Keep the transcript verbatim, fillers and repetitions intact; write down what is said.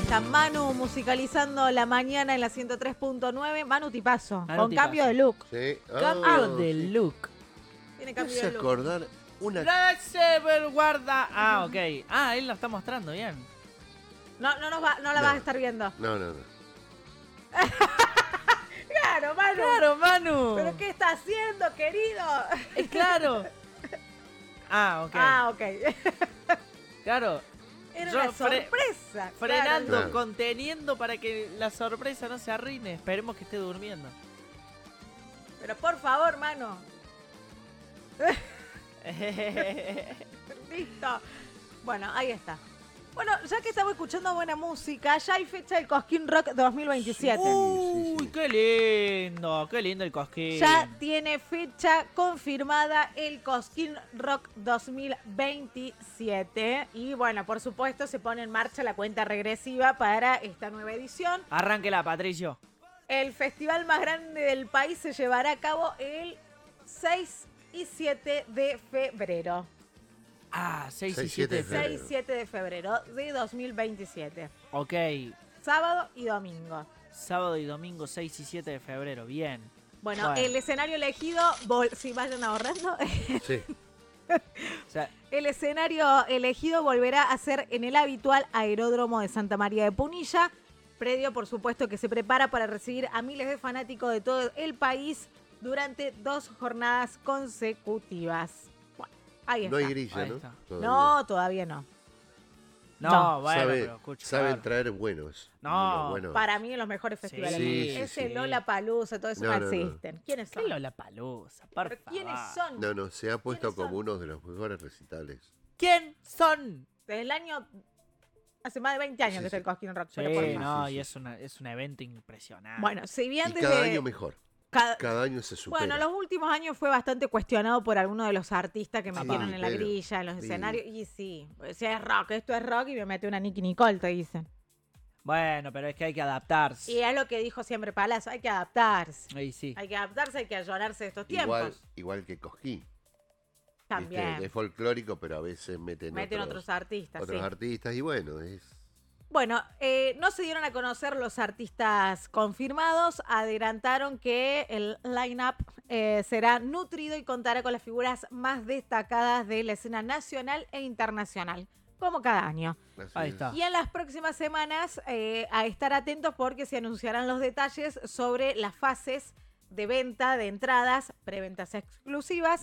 está Manu musicalizando la mañana en la ciento tres punto nueve. Manu tipazo, Manu con tipazo. cambio de look. Sí. Cambio Oh, de sí. look. Tiene Me cambio hace de look. acordar una... La Sever guarda. Ah, ok. Ah, él la está mostrando, bien. No, no, nos va, no la No. vas a estar viendo. No, no, no. Claro, Manu. Claro, Manu. ¿Pero qué está haciendo, querido? Es claro. Ah, ok. Ah, ok. Claro. Era Yo una fre- sorpresa. Frenando, Claro. conteniendo para que la sorpresa no se arruine. Esperemos que esté durmiendo. Claro. Pero por favor, Manu. Listo. Bueno, ahí está. Bueno, ya que estamos escuchando buena música, ya hay fecha del Cosquín Rock dos mil veintisiete. Uy, sí. qué lindo, qué lindo el cosquín. Ya tiene fecha confirmada el Cosquín Rock dos mil veintisiete. Y bueno, por supuesto se pone en marcha la cuenta regresiva para esta nueva edición. Arránquela, Patricio. El festival más grande del país se llevará a cabo el seis y siete de febrero. Ah, seis y seis, siete de siete de febrero. seis y siete de febrero de dos mil veintisiete. Ok. Sábado y domingo. Sábado y domingo, seis y siete de febrero. Bien. Bueno, Bueno. el escenario elegido, vol- si vayan ahorrando, Sí. O sea, el escenario elegido volverá a ser en el habitual aeródromo de Santa María de Punilla, predio por supuesto que se prepara para recibir a miles de fanáticos de todo el país durante dos jornadas consecutivas. Bueno, ahí No está. hay grilla, Ahí ¿no? está. Todavía. No, todavía no. no, No. bueno, Sabe- pero escucha. saben claro. traer buenos. No, Unos buenos. Para mí, en los mejores festivales. Sí, sí, Ese sí. Lollapalooza, todo eso No, no, no, no. existen. ¿Quiénes ¿Qué son? Lollapalooza? Por ¿Pero ¿Quiénes favor. son? No, no, se ha puesto ¿Quiénes son? como uno de los mejores recitales. ¿Quién son? Desde el año... Hace más de veinte años Sí, que es sí. el Cosquín Rock. Sí, pero por Dios. no, sí, y sí. es, una, es un evento impresionante. Bueno, si bien Y desde... cada año mejor. cada- Cada año se supera. Bueno, los últimos años fue bastante cuestionado por algunos de los artistas que Sí, metieron en la pero- grilla, en los sí. escenarios. Y sí, si es rock, esto es rock y me mete una Nicki Nicole, te dicen. Bueno, pero es que hay que adaptarse. Y es lo que dijo siempre Palazzo, hay que adaptarse. Ahí sí. Hay que adaptarse, hay que ayorarse de estos igual, tiempos. igual que Cosquín. También. ¿Viste? Es folclórico, pero a veces meten, Meten otros, otros artistas, otros sí. artistas. Y bueno, es... Bueno, eh, no se dieron a conocer los artistas confirmados, adelantaron que el line-up eh, será nutrido y contará con las figuras más destacadas de la escena nacional e internacional, como cada año. así Ahí es. está. Y en las próximas semanas eh, a estar atentos porque se anunciarán los detalles sobre las fases de venta de entradas, preventas exclusivas